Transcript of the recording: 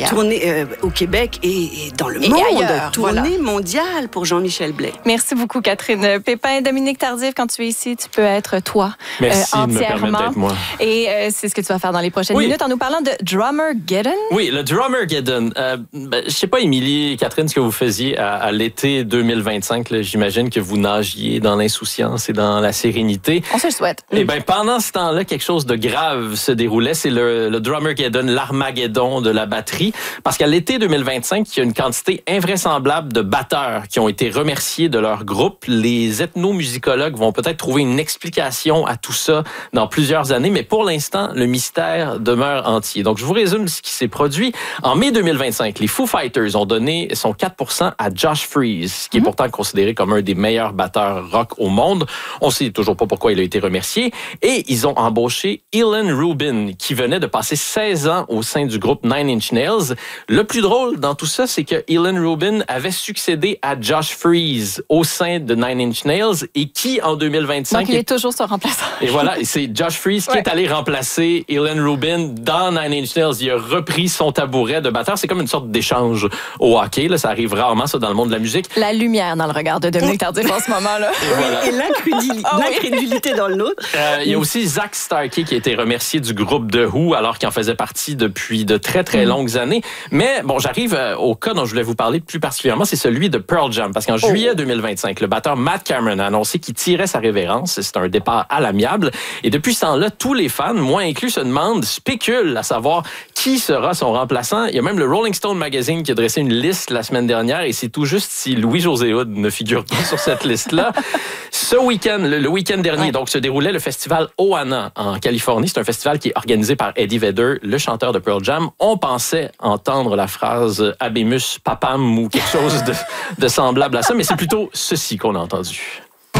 ailleurs. Tournée au Québec et dans le monde. Ailleurs, Tournée mondiale pour Jean-Michel Blais. Merci beaucoup, Catherine Pépin. Dominique Tardif, quand tu es ici, tu peux être toi. Merci de me entièrement. permettre d'être moi. Et c'est ce que tu vas faire dans les prochaines minutes en nous parlant de Drummergeddon. Oui, le Drummergeddon. Je sais pas, Émilie et Catherine, ce que vous faisiez à l'été 2025. Là, j'imagine que vous nagiez dans l'insouciance et dans la sérénité. On se le souhaite. Eh bien, pendant ce temps-là, quelque chose de grave se déroulait. C'est le Drummergeddon, l'Armageddon de la batterie. Parce qu'à l'été 2025, il y a une quantité invraisemblable de batteurs qui ont été remerciés de leur groupe. Les ethnomusicologues vont peut-être trouver une explication à tout ça dans plusieurs années, mais pour l'instant, le mystère demeure entier. Donc, je vous résume ce qui s'est produit. En mai 2025, les Foo Fighters ont donné son 4% à Josh Freese, qui est pourtant considéré comme un des meilleurs batteurs rock au monde. On sait toujours pas pourquoi il a été remercié. Et ils ont embauché Ilan Rubin, qui venait de passer 16 ans au sein du groupe Nine Inch Nails. Le plus drôle dans tout ça, c'est que Ilan Rubin avait succédé à Josh Freese au sein de Nine Inch Nails et qui, en 2025... Donc, il est toujours son remplaçant. Et voilà, et c'est Josh Freese qui est allé remplacer Ilan Rubin dans Nine Inch Nails. Il a repris son tabouret de batteur. C'est comme une sorte d'échange au hockey. Là. Ça arrive rarement, ça, dans le monde de la musique. La lumière dans le regard de Dominique Tardif en ce moment-là. Et voilà. Et l'incrédulité dans l'autre. Il y a aussi Zach Starkey qui a été remercié du groupe The Who alors qu'il en faisait partie depuis de très, très longues années. Mais bon, j'arrive au cas dont je voulais vous parler plus particulièrement, c'est celui de Pearl Jam. Parce qu'en juillet 2025, le batteur Matt Cameron a annoncé qu'il tirait sa révérence. C'est un départ à l'amiable. Et depuis ce temps-là, tous les fans, moi inclus, se demandent, spéculent à savoir qui sera son remplaçant. Il y a même le Rolling Stone Magazine qui a dressé une liste la semaine dernière et c'est tout juste si Louis-José Hood ne figure pas sur cette liste-là. Ce week-end, le week-end dernier, donc, se déroulait le festival Ohana en Californie. C'est un festival qui est organisé par Eddie Vedder, le chanteur de Pearl Jam. On pensait entendre la phrase « Habemus Papam » ou quelque chose de semblable à ça, mais c'est plutôt ceci qu'on a entendu.